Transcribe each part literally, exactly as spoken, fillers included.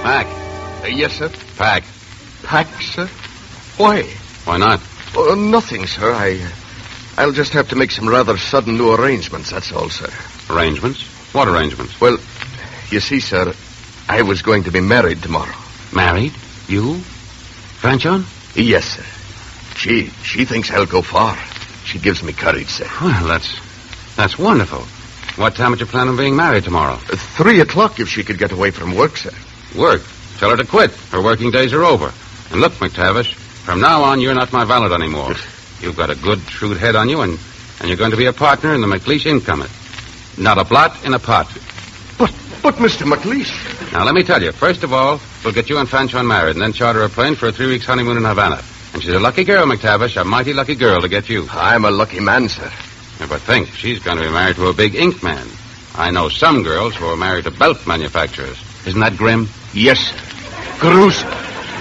Pack. Uh, yes, sir. Pack. Pack, sir? Why? Why not? Oh, nothing, sir. I, uh, I'll just have to make some rather sudden new arrangements, that's all, sir. Arrangements? What arrangements? Well, you see, sir, I was going to be married tomorrow. Married? You? Franchon? Yes, sir. She, she thinks I'll go far. She gives me courage, sir. Well, that's, that's wonderful. What time would you plan on being married tomorrow? Uh, three o'clock if she could get away from work, sir. Work? Tell her to quit. Her working days are over. And look, McTavish, from now on, you're not my valet anymore. You've got a good, shrewd head on you, and, and you're going to be a partner in the McLeish income. Not a blot in a pot. But, but, Mister McLeish... Now, let me tell you. First of all, we'll get you and Franchon married, and then charter a plane for a three weeks honeymoon in Havana. And she's a lucky girl, McTavish, a mighty lucky girl to get you. I'm a lucky man, sir. Yeah, but think, she's going to be married to a big ink man. I know some girls who are married to belt manufacturers. Isn't that grim? Yes, sir. Gruesome.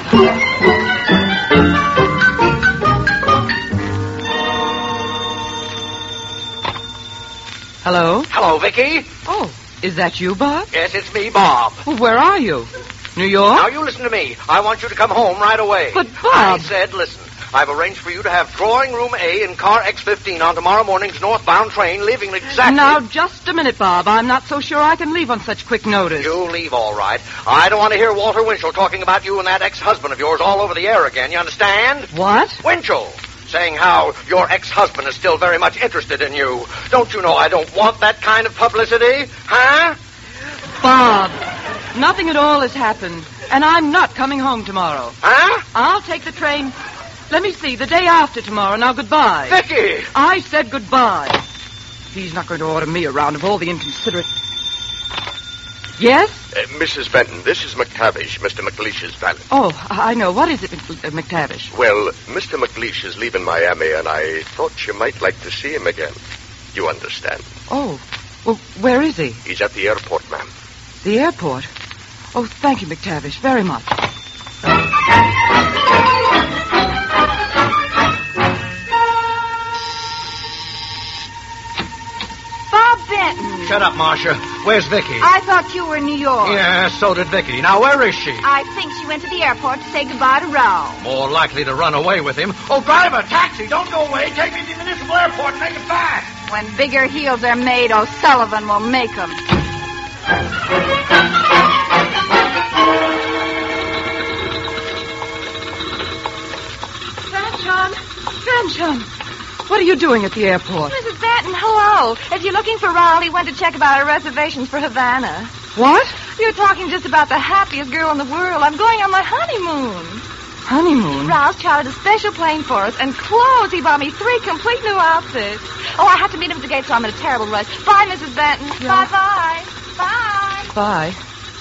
Hello? Hello, Vicky. Oh, is that you, Bob? Yes, it's me, Bob. Well, where are you? New York? Now, you listen to me. I want you to come home right away. But, Bob... I said, listen. I've arranged for you to have drawing room A in car X fifteen on tomorrow morning's northbound train, leaving exactly... Now, just a minute, Bob. I'm not so sure I can leave on such quick notice. You leave, all right. I don't want to hear Walter Winchell talking about you and that ex-husband of yours all over the air again. You understand? What? Winchell. Saying how your ex-husband is still very much interested in you. Don't you know I don't want that kind of publicity? Huh? Bob, nothing at all has happened. And I'm not coming home tomorrow. Huh? I'll take the train... Let me see, the day after tomorrow. Now, goodbye. Vicky! I said goodbye. He's not going to order me around of all the inconsiderate... Yes? Uh, Missus Benton, this is McTavish, Mister McLeish's valet. Oh, I know. What is it, McTavish? Well, Mister McLeish is leaving Miami, and I thought you might like to see him again. You understand? Oh, well, where is he? He's at the airport, ma'am. The airport? Oh, thank you, McTavish, very much. Benton. Shut up, Marcia. Where's Vicky? I thought you were in New York. Yeah, so did Vicky. Now, where is she? I think she went to the airport to say goodbye to Raoul. More likely to run away with him. Oh, driver, taxi, don't go away. Take me to the municipal airport and make it fast. When bigger heels are made, O'Sullivan will make them. Franchon, Franchon, what are you doing at the airport? Missus Benton, hello. If you're looking for Raoul, he went to check about our reservations for Havana. What? You're talking just about the happiest girl in the world. I'm going on my honeymoon. Honeymoon? Raoul's chartered a special plane for us, and clothes. He bought me three complete new outfits. Oh, I have to meet him at the gate, so I'm in a terrible rush. Bye, Missus Benton. Yeah. Bye-bye. Bye. Bye.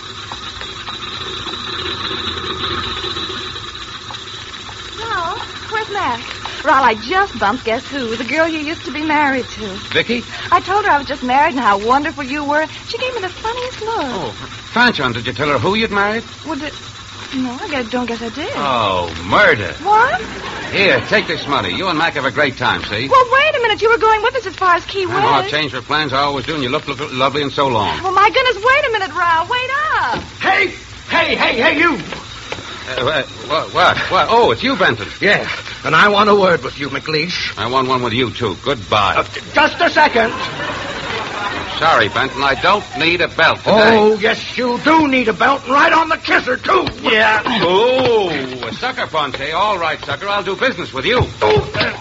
Raoul, where's Mac? Raoul, I just bumped Guess Who, the girl you used to be married to. Vicky? I told her I was just married and how wonderful you were. She gave me the funniest look. Oh, Franchon, did you tell her who you'd married? Well, did... No, I guess, don't guess I did. Oh, murder. What? Here, take this money. You and Mac have a great time, see? Well, wait a minute. You were going with us as far as Key West. I know I've changed my plans. I always do, and you look, look lovely and so long. Well, my goodness, wait a minute, Raoul. Wait up. Hey! Hey, hey, hey, you! Uh, what, what? What? Oh, it's you, Benton. Yeah, and I want a word with you, McLeish. I want one with you, too. Goodbye. Uh, just a second. Sorry, Benton. I don't need a belt today. Oh, yes, you do need a belt, and right on the kisser, too. Yeah. Oh, a sucker punch, eh? All right, sucker. I'll do business with you. Oh, uh,